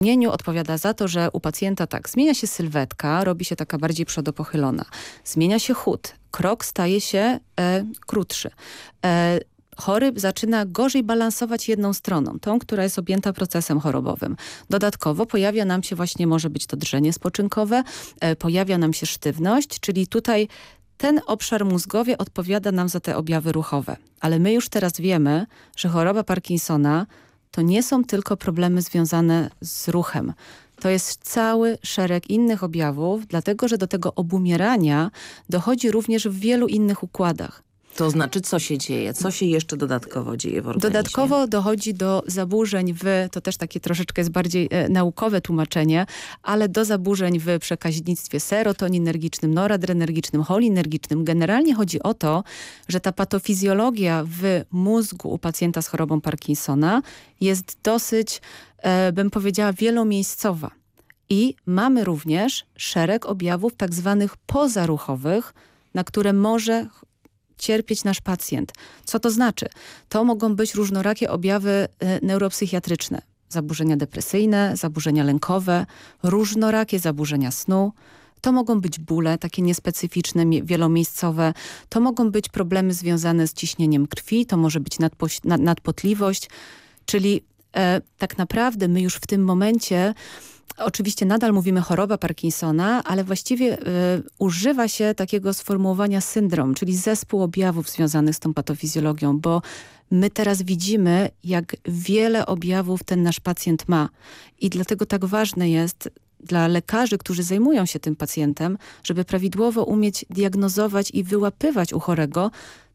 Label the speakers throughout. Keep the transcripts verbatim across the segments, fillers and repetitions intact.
Speaker 1: Mieniu odpowiada za to, że u pacjenta tak, zmienia się sylwetka, robi się taka bardziej przodopochylona. Zmienia się chód, krok staje się e, krótszy. E, chory zaczyna gorzej balansować jedną stroną, tą, która jest objęta procesem chorobowym. Dodatkowo pojawia nam się właśnie, może być to drżenie spoczynkowe, e, pojawia nam się sztywność, czyli tutaj ten obszar mózgowy odpowiada nam za te objawy ruchowe. Ale my już teraz wiemy, że choroba Parkinsona to nie są tylko problemy związane z ruchem. To jest cały szereg innych objawów, dlatego że do tego obumierania dochodzi również w wielu innych układach.
Speaker 2: To znaczy, co się dzieje? Co się jeszcze dodatkowo dzieje w organizmie?
Speaker 1: Dodatkowo dochodzi do zaburzeń w, to też takie troszeczkę jest bardziej e, naukowe tłumaczenie, ale do zaburzeń w przekaźnictwie serotoninergicznym, noradrenergicznym, cholinergicznym. Generalnie chodzi o to, że ta patofizjologia w mózgu u pacjenta z chorobą Parkinsona jest dosyć, e, bym powiedziała, wielomiejscowa. I mamy również szereg objawów tak zwanych pozaruchowych, na które może cierpieć nasz pacjent. Co to znaczy? To mogą być różnorakie objawy neuropsychiatryczne. Zaburzenia depresyjne, zaburzenia lękowe, różnorakie zaburzenia snu. To mogą być bóle, takie niespecyficzne, wielomiejscowe. To mogą być problemy związane z ciśnieniem krwi. To może być nadpo- nad- nadpotliwość. Czyli e, tak naprawdę my już w tym momencie oczywiście nadal mówimy choroba Parkinsona, ale właściwie y, używa się takiego sformułowania syndrom, czyli zespół objawów związanych z tą patofizjologią, bo my teraz widzimy, jak wiele objawów ten nasz pacjent ma. I dlatego tak ważne jest dla lekarzy, którzy zajmują się tym pacjentem, żeby prawidłowo umieć diagnozować i wyłapywać u chorego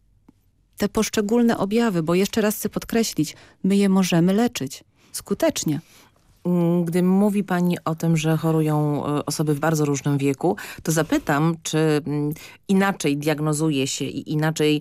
Speaker 1: te poszczególne objawy, bo jeszcze raz chcę podkreślić, my je możemy leczyć skutecznie.
Speaker 2: Gdy mówi pani o tym, że chorują osoby w bardzo różnym wieku, to zapytam, czy inaczej diagnozuje się i inaczej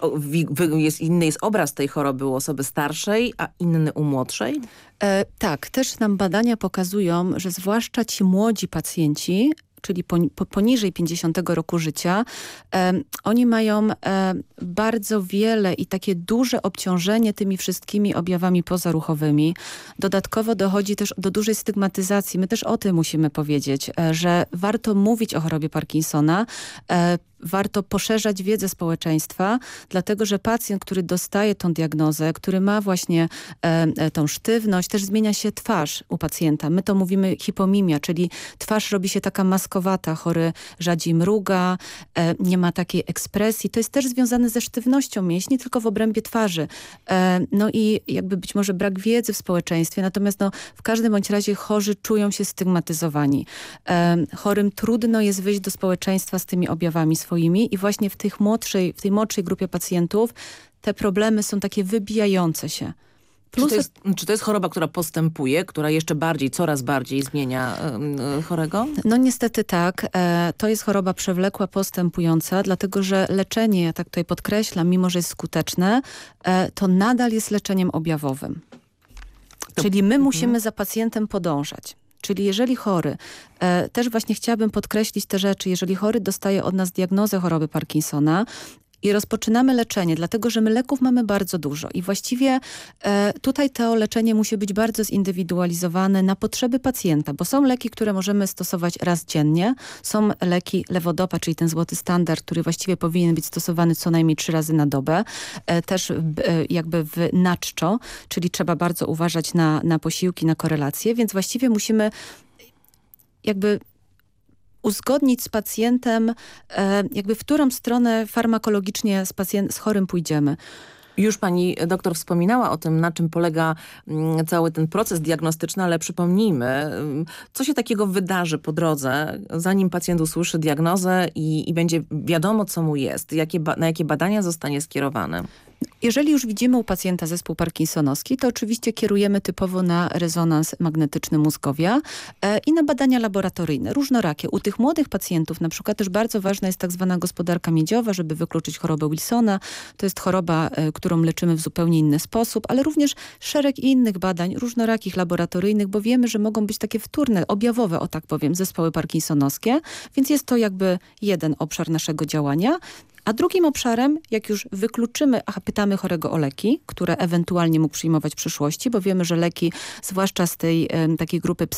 Speaker 2: jest, inny jest obraz tej choroby u osoby starszej, a inny u młodszej?
Speaker 1: E, tak, też nam badania pokazują, że zwłaszcza ci młodzi pacjenci, czyli poniżej pięćdziesiątego roku życia, e, oni mają e, bardzo wiele i takie duże obciążenie tymi wszystkimi objawami pozaruchowymi. Dodatkowo dochodzi też do dużej stygmatyzacji. My też o tym musimy powiedzieć, e, że warto mówić o chorobie Parkinsona, e, warto poszerzać wiedzę społeczeństwa, dlatego że pacjent, który dostaje tą diagnozę, który ma właśnie e, tą sztywność, też zmienia się twarz u pacjenta. My to mówimy hipomimia, czyli twarz robi się taka maskowata, chory rzadziej mruga, e, nie ma takiej ekspresji. To jest też związane ze sztywnością mięśni, tylko w obrębie twarzy. E, no i jakby być może brak wiedzy w społeczeństwie, natomiast no, w każdym bądź razie chorzy czują się stygmatyzowani. E, chorym trudno jest wyjść do społeczeństwa z tymi objawami swoimi i właśnie w, tych młodszej, w tej młodszej grupie pacjentów te problemy są takie wybijające się.
Speaker 2: Plus... Czy, to jest, czy to jest choroba, która postępuje, która jeszcze bardziej, coraz bardziej zmienia yy, chorego?
Speaker 1: No niestety tak. E, to jest choroba przewlekła, postępująca, dlatego że leczenie, ja tak tutaj podkreślam, mimo że jest skuteczne, e, to nadal jest leczeniem objawowym. To... Czyli my musimy mhm. za pacjentem podążać. Czyli jeżeli chory, e, też właśnie chciałabym podkreślić te rzeczy, jeżeli chory dostaje od nas diagnozę choroby Parkinsona i rozpoczynamy leczenie, dlatego że my leków mamy bardzo dużo i właściwie e, tutaj to leczenie musi być bardzo zindywidualizowane na potrzeby pacjenta, bo są leki, które możemy stosować raz dziennie, są leki lewodopa, czyli ten złoty standard, który właściwie powinien być stosowany co najmniej trzy razy na dobę, e, też e, jakby w naczczo, czyli trzeba bardzo uważać na, na posiłki, na korelacje, więc właściwie musimy jakby uzgodnić z pacjentem, e, jakby w którą stronę farmakologicznie z, pacjent, z chorym pójdziemy.
Speaker 2: Już pani doktor wspominała o tym, na czym polega mm, cały ten proces diagnostyczny, ale przypomnijmy, co się takiego wydarzy po drodze, zanim pacjent usłyszy diagnozę i, i będzie wiadomo, co mu jest, jakie na jakie badania zostanie skierowany.
Speaker 1: Jeżeli już widzimy u pacjenta zespół parkinsonowski, to oczywiście kierujemy typowo na rezonans magnetyczny mózgowia e, i na badania laboratoryjne, różnorakie. U tych młodych pacjentów na przykład też bardzo ważna jest tak zwana gospodarka miedziowa, żeby wykluczyć chorobę Wilsona. To jest choroba, e, którą leczymy w zupełnie inny sposób, ale również szereg innych badań, różnorakich laboratoryjnych, bo wiemy, że mogą być takie wtórne, objawowe, o tak powiem, zespoły parkinsonowskie, więc jest to jakby jeden obszar naszego działania. A drugim obszarem, jak już wykluczymy, a pytamy chorego o leki, które ewentualnie mógł przyjmować w przyszłości, bo wiemy, że leki, zwłaszcza z tej e, takiej grupy